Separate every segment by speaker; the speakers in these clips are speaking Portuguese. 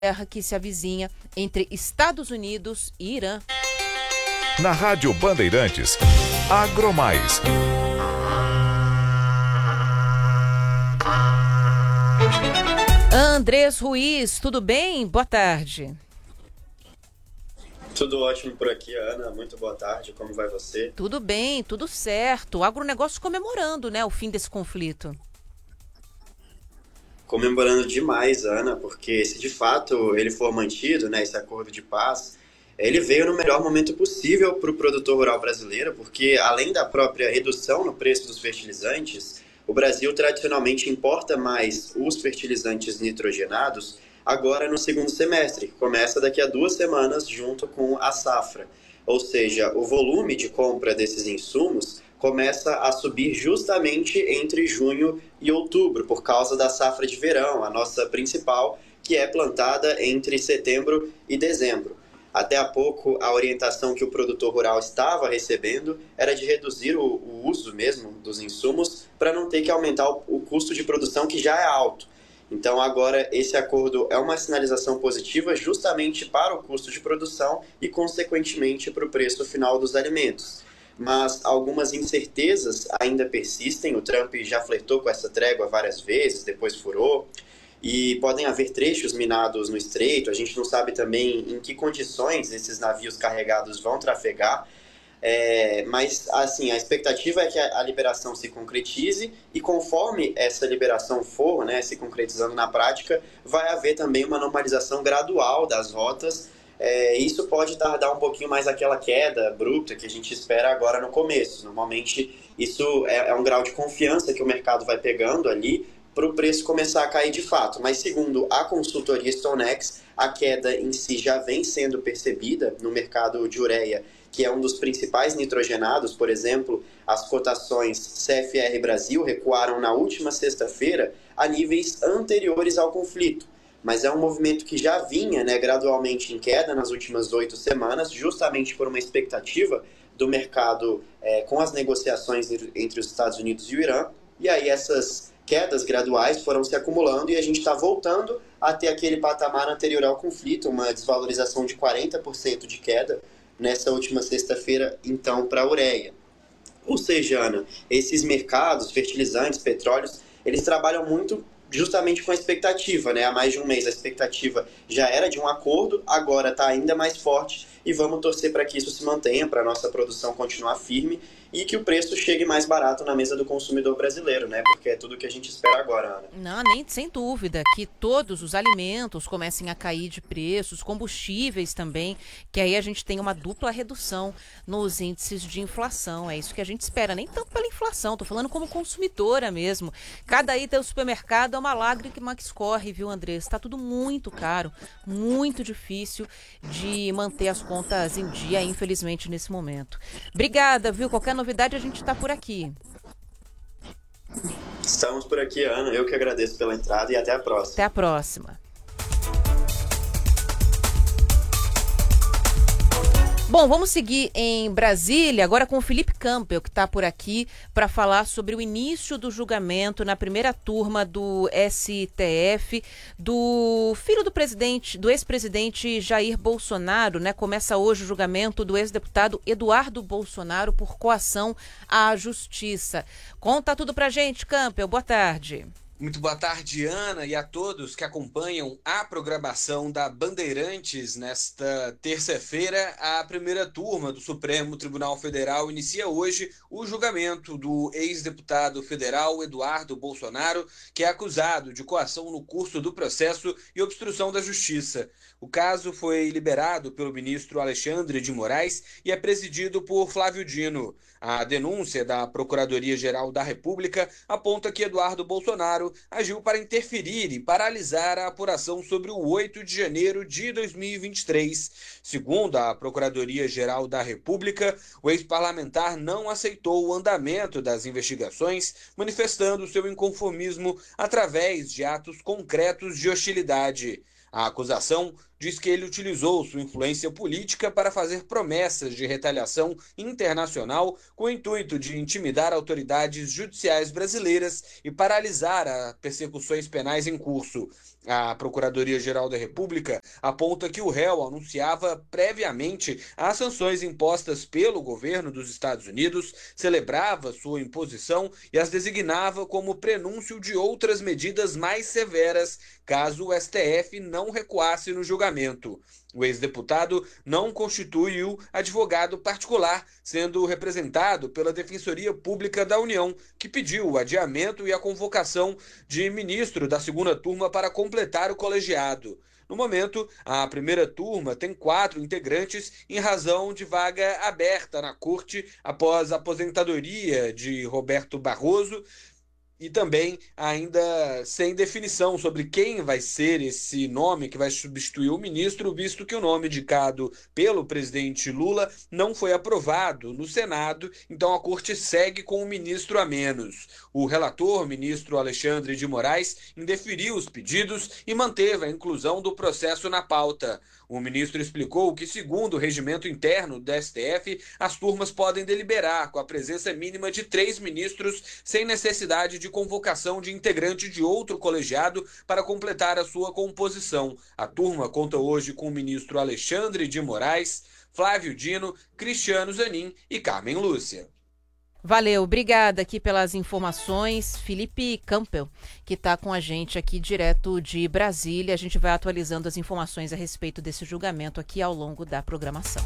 Speaker 1: guerra que se avizinha entre Estados Unidos e Irã.
Speaker 2: Na Rádio Bandeirantes, Agromais.
Speaker 1: Andrés Ruiz, tudo bem? Boa tarde.
Speaker 3: Tudo ótimo por aqui, Ana. Muito boa tarde. Como vai você?
Speaker 1: Tudo bem, tudo certo. O agronegócio comemorando, né, o fim desse conflito.
Speaker 3: Comemorando demais, Ana, porque se de fato ele for mantido, né, esse acordo de paz, ele veio no melhor momento possível para o produtor rural brasileiro, porque além da própria redução no preço dos fertilizantes, o Brasil tradicionalmente importa mais os fertilizantes nitrogenados agora no segundo semestre, que começa daqui a 2 semanas junto com a safra. Ou seja, o volume de compra desses insumos começa a subir justamente entre junho e outubro, por causa da safra de verão, a nossa principal, que é plantada entre setembro e dezembro. Até há pouco, a orientação que o produtor rural estava recebendo era de reduzir o uso mesmo dos insumos para não ter que aumentar o custo de produção, que já é alto. Então agora esse acordo é uma sinalização positiva justamente para o custo de produção e, consequentemente, para o preço final dos alimentos. Mas algumas incertezas ainda persistem. O Trump já flertou com essa trégua várias vezes, depois furou, e podem haver trechos minados no estreito. A gente não sabe também em que condições esses navios carregados vão trafegar, mas assim, a expectativa é que a liberação se concretize, e conforme essa liberação for, né, se concretizando na prática, vai haver também uma normalização gradual das rotas. Isso pode tardar um pouquinho mais aquela queda abrupta que a gente espera agora no começo. Normalmente isso é um grau de confiança que o mercado vai pegando ali para o preço começar a cair de fato. Mas segundo a consultoria StoneX, a queda em si já vem sendo percebida no mercado de ureia, que é um dos principais nitrogenados. Por exemplo, as cotações CFR Brasil recuaram na última sexta-feira a níveis anteriores ao conflito. Mas é um movimento que já vinha, né, gradualmente em queda nas últimas 8 semanas, justamente por uma expectativa do mercado com as negociações entre os Estados Unidos e o Irã. E aí essas quedas graduais foram se acumulando e a gente está voltando a ter aquele patamar anterior ao conflito, uma desvalorização de 40% de queda nessa última sexta-feira, então, para a ureia. Ou seja, Ana, esses mercados, fertilizantes, petróleos, eles trabalham muito justamente com a expectativa, né? Há mais de um mês a expectativa já era de um acordo, agora está ainda mais forte, e vamos torcer para que isso se mantenha, para a nossa produção continuar firme e que o preço chegue mais barato na mesa do consumidor brasileiro, né? Porque é tudo que a gente espera agora, Ana.
Speaker 1: Não, nem sem dúvida, que todos os alimentos comecem a cair de preço, os combustíveis também, que aí a gente tem uma dupla redução nos índices de inflação. É isso que a gente espera, nem tanto pela inflação, tô falando como consumidora mesmo. Cada item do supermercado é uma lágrima que escorre, viu, Andrés? Está tudo muito caro, muito difícil de manter as contas em dia, infelizmente, nesse momento. Obrigada, viu? Qualquer novidade a gente está por aqui.
Speaker 3: Estamos por aqui, Ana. Eu que agradeço pela entrada e até a próxima.
Speaker 1: Até a próxima. Bom, vamos seguir em Brasília, agora com o Felipe Campbell, que está por aqui para falar sobre o início do julgamento na primeira turma do STF do filho do ex-presidente Jair Bolsonaro, né? Começa hoje o julgamento do ex-deputado Eduardo Bolsonaro por coação à justiça. Conta tudo pra gente, Campbell. Boa tarde.
Speaker 4: Muito boa tarde, Ana, e a todos que acompanham a programação da Bandeirantes. Nesta terça-feira, a primeira turma do Supremo Tribunal Federal inicia hoje o julgamento do ex-deputado federal Eduardo Bolsonaro, que é acusado de coação no curso do processo e obstrução da justiça. O caso foi liberado pelo ministro Alexandre de Moraes e é presidido por Flávio Dino. A denúncia da Procuradoria-Geral da República aponta que Eduardo Bolsonaro agiu para interferir e paralisar a apuração sobre o 8 de janeiro de 2023. Segundo a Procuradoria-Geral da República, o ex-parlamentar não aceitou o andamento das investigações, manifestando seu inconformismo através de atos concretos de hostilidade. A acusação diz que ele utilizou sua influência política para fazer promessas de retaliação internacional com o intuito de intimidar autoridades judiciais brasileiras e paralisar as persecuções penais em curso. A Procuradoria-Geral da República aponta que o réu anunciava previamente as sanções impostas pelo governo dos Estados Unidos, celebrava sua imposição e as designava como prenúncio de outras medidas mais severas caso o STF não recuasse no julgamento. O ex-deputado não constituiu advogado particular, sendo representado pela Defensoria Pública da União, que pediu o adiamento e a convocação de ministro da segunda turma para completar o colegiado. No momento, a primeira turma tem 4 integrantes em razão de vaga aberta na corte após a aposentadoria de Roberto Barroso, e também ainda sem definição sobre quem vai ser esse nome que vai substituir o ministro, visto que o nome indicado pelo presidente Lula não foi aprovado no Senado, então a corte segue com um ministro a menos. O relator, ministro Alexandre de Moraes, indeferiu os pedidos e manteve a inclusão do processo na pauta. O ministro explicou que, segundo o regimento interno do STF, as turmas podem deliberar com a presença mínima de 3 ministros sem necessidade de convocação de integrante de outro colegiado para completar a sua composição. A turma conta hoje com o ministro Alexandre de Moraes, Flávio Dino, Cristiano Zanin e Carmen Lúcia.
Speaker 1: Valeu, obrigada aqui pelas informações, Felipe Campbell, que está com a gente aqui direto de Brasília. A gente vai atualizando as informações a respeito desse julgamento aqui ao longo da programação.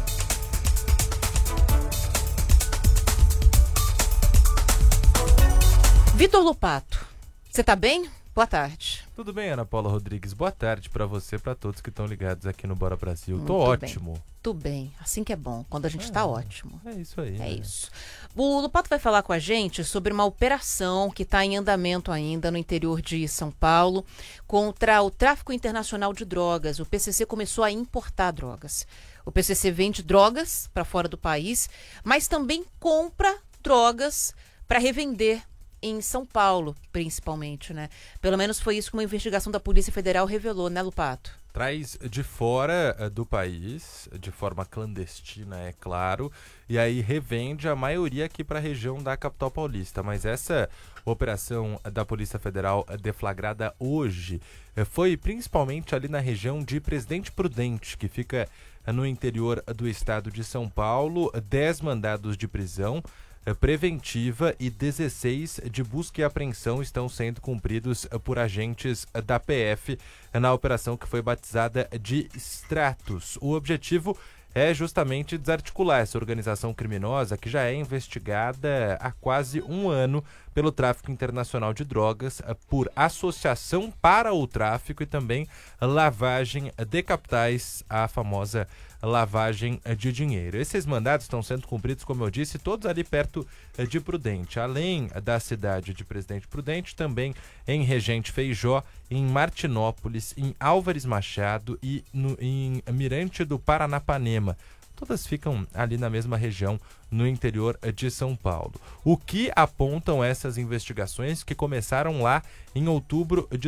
Speaker 1: Vitor Lupato, você está bem? Boa tarde.
Speaker 5: Tudo bem, Ana Paula Rodrigues? Boa tarde para você, para todos que estão ligados aqui no Bora Brasil. Tô ótimo.
Speaker 1: Tudo bem, assim que é bom, quando a gente tá ótimo.
Speaker 5: É isso aí.
Speaker 1: É isso. O Lupato vai falar com a gente sobre uma operação que está em andamento ainda no interior de São Paulo contra o tráfico internacional de drogas. O PCC começou a importar drogas. O PCC vende drogas para fora do país, mas também compra drogas para revender em São Paulo, principalmente, né? Pelo menos foi isso que uma investigação da Polícia Federal revelou, né, Lupato?
Speaker 5: Traz de fora do país, de forma clandestina, é claro, e aí revende a maioria aqui para a região da capital paulista. Mas essa operação da Polícia Federal deflagrada hoje foi principalmente ali na região de Presidente Prudente, que fica no interior do estado de São Paulo. 10 mandados de prisão preventiva e 16 de busca e apreensão estão sendo cumpridos por agentes da PF na operação que foi batizada de Stratos. O objetivo é justamente desarticular essa organização criminosa que já é investigada há quase um ano pelo tráfico internacional de drogas, por associação para o tráfico e também lavagem de capitais, a famosa lavagem de dinheiro. Esses mandados estão sendo cumpridos, como eu disse, todos ali perto de Prudente, além da cidade de Presidente Prudente, também em Regente Feijó, em Martinópolis, em Álvares Machado e em Mirante do Paranapanema. Todas ficam ali na mesma região, no interior de São Paulo. O que apontam essas investigações que começaram lá em outubro de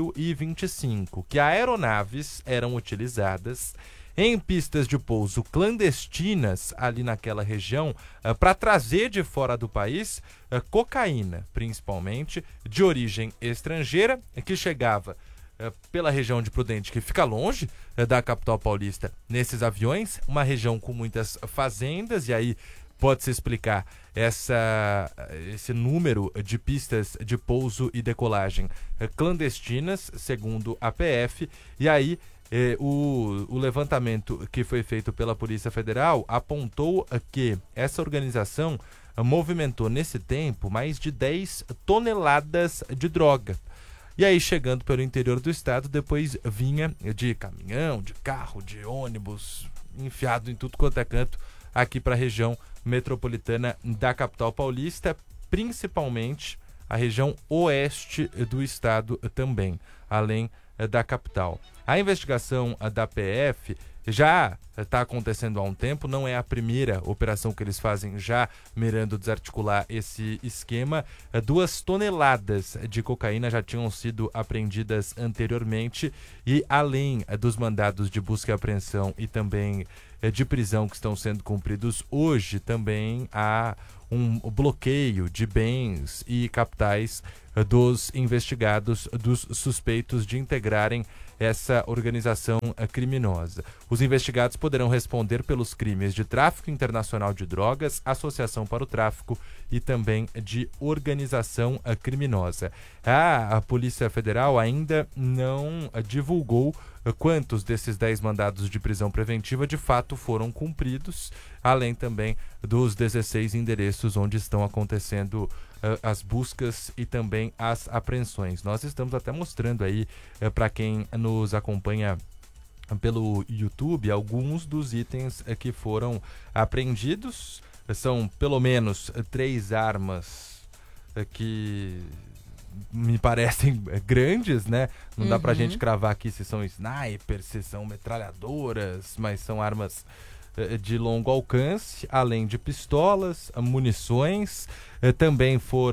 Speaker 5: 2025? Que aeronaves eram utilizadas em pistas de pouso clandestinas ali naquela região para trazer de fora do país cocaína, principalmente de origem estrangeira, que chegava pela região de Prudente, que fica longe da capital paulista, nesses aviões, uma região com muitas fazendas, e aí pode-se explicar esse número de pistas de pouso e decolagem clandestinas, segundo a PF, e aí o levantamento que foi feito pela Polícia Federal apontou que essa organização movimentou nesse tempo mais de 10 toneladas de droga. E aí, chegando pelo interior do estado, depois vinha de caminhão, de carro, de ônibus, enfiado em tudo quanto é canto, aqui para a região metropolitana da capital paulista, principalmente a região oeste do estado também, além da capital. A investigação da PF já está acontecendo há um tempo, não é a primeira operação que eles fazem já mirando desarticular esse esquema. 2 toneladas de cocaína já tinham sido apreendidas anteriormente e além dos mandados de busca e apreensão e também de prisão que estão sendo cumpridos hoje, também há um bloqueio de bens e capitais dos investigados, dos suspeitos de integrarem essa organização criminosa. Os investigados poderão responder pelos crimes de tráfico internacional de drogas, associação para o tráfico e também de organização criminosa. A Polícia Federal ainda não divulgou quantos desses 10 mandados de prisão preventiva de fato foram cumpridos, além também dos 16 endereços onde estão acontecendo as buscas e também as apreensões. Nós estamos até mostrando aí para quem nos acompanha pelo YouTube alguns dos itens que foram apreendidos. São pelo menos 3 armas que me parecem grandes, né? Não dá pra gente cravar aqui se são snipers, se são metralhadoras, mas são armas de longo alcance, além de pistolas, munições. Também foi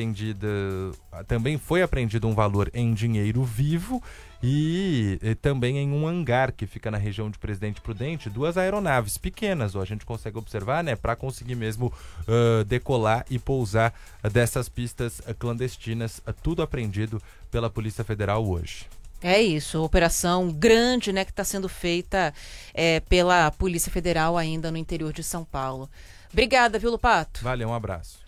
Speaker 5: apreendido um valor em dinheiro vivo e também em um hangar que fica na região de Presidente Prudente, 2 aeronaves pequenas, a gente consegue observar, né, para conseguir mesmo decolar e pousar dessas pistas clandestinas, tudo apreendido pela Polícia Federal hoje.
Speaker 1: É isso, operação grande, né, que está sendo feita pela Polícia Federal ainda no interior de São Paulo. Obrigada, viu, Lupato?
Speaker 5: Valeu, um abraço.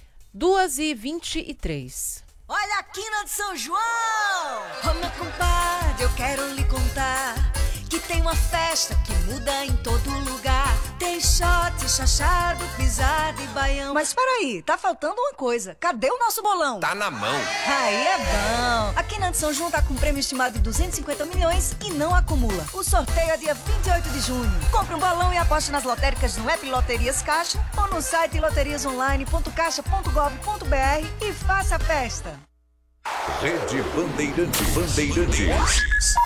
Speaker 1: 2h23.
Speaker 6: Olha a quina de São João! Ô meu compadre, eu quero lhe contar que tem uma festa que muda em todo lugar. Tem shot, chachado, pisada e baião. Mas peraí, tá faltando uma coisa. Cadê o nosso bolão?
Speaker 7: Tá na mão.
Speaker 6: Aí é bom. A Quina de São João tá com um prêmio estimado de 250 milhões e não acumula. O sorteio é dia 28 de junho. Compre um balão e aposte nas lotéricas no app Loterias Caixa ou no site loteriasonline.caixa.gov.br e faça a festa.
Speaker 2: Rede Bandeirantes.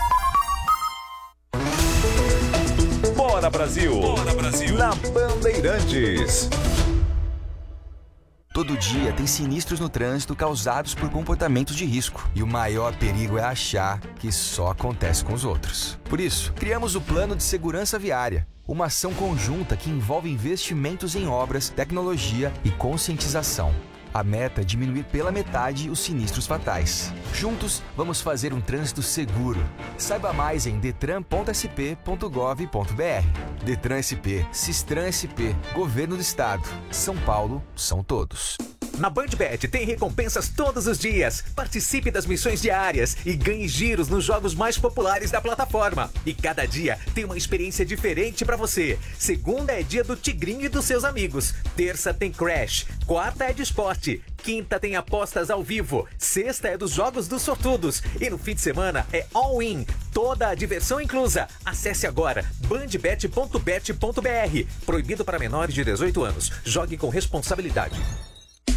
Speaker 2: Bora Brasil! Bora Brasil! Na Bandeirantes.
Speaker 8: Todo dia tem sinistros no trânsito causados por comportamentos de risco. E o maior perigo é achar que só acontece com os outros. Por isso, criamos o Plano de Segurança Viária. Uma ação conjunta que envolve investimentos em obras, tecnologia e conscientização. A meta é diminuir pela metade os sinistros fatais. Juntos, vamos fazer um trânsito seguro. Saiba mais em detran.sp.gov.br. Detran SP, Sistran SP, Governo do Estado. São Paulo, são todos.
Speaker 9: Na BandBet tem recompensas todos os dias. Participe das missões diárias e ganhe giros nos jogos mais populares da plataforma. E cada dia tem uma experiência diferente pra você. Segunda é dia do Tigrinho e dos seus amigos. Terça tem Crash. Quarta é de esporte. Quinta tem apostas ao vivo. Sexta é dos jogos dos sortudos. E no fim de semana é all-in. Toda a diversão inclusa. Acesse agora bandbet.bet.br. Proibido para menores de 18 anos. Jogue com responsabilidade.